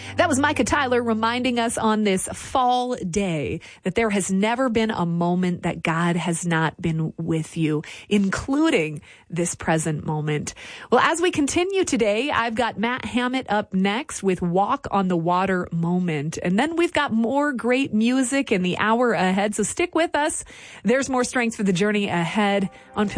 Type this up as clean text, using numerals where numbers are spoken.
That was Micah Tyler reminding us on this fall day that there has never been a moment that God has not been with you, including this present moment. Well, as we continue today, I've got Matt Hammett up next with Walk on the Water Moment. And then we've got more great music in the hour ahead. So stick with us. There's more strength for the journey ahead on